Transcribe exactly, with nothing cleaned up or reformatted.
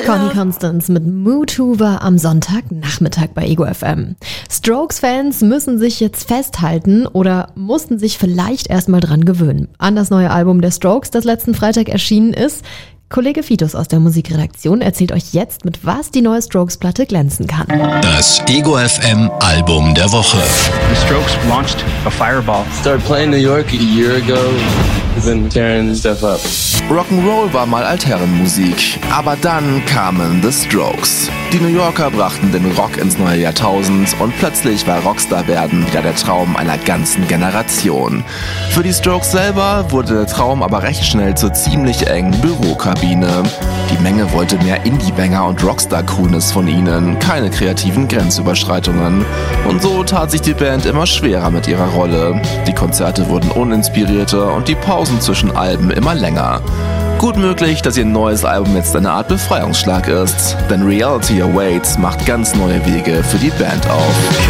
Connie Constance mit Mood Hoover am Sonntagnachmittag bei Ego F M. Strokes-Fans müssen sich jetzt festhalten oder mussten sich vielleicht erstmal dran gewöhnen an das neue Album der Strokes, das letzten Freitag erschienen ist. Kollege Fitus aus der Musikredaktion erzählt euch jetzt, mit was die neue Strokes-Platte glänzen kann. Das Ego F M Album der Woche. The Strokes launched a Fireball. Started playing New York a year ago, then tearing stuff up. Rock'n'Roll war mal Altherrenmusik, aber dann kamen The Strokes. Die New Yorker brachten den Rock ins neue Jahrtausend und plötzlich war Rockstar werden wieder der Traum einer ganzen Generation. Für die Strokes selber wurde der Traum aber recht schnell zur ziemlich engen Bürokabine. Die Menge wollte mehr Indie-Banger und Rockstar-Coolness von ihnen, keine kreativen Grenzüberschreitungen. Und so tat sich die Band immer schwerer mit ihrer Rolle. Die Konzerte wurden uninspirierter und die Pausen zwischen Alben immer länger. Gut möglich, dass ihr neues Album jetzt eine Art Befreiungsschlag ist, denn Reality Awaits macht ganz neue Wege für die Band auf.